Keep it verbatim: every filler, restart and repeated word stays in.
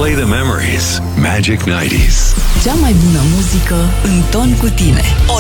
Replay the memories. Magic nouăzeci. Cea mai bună muzică în ton cu tine.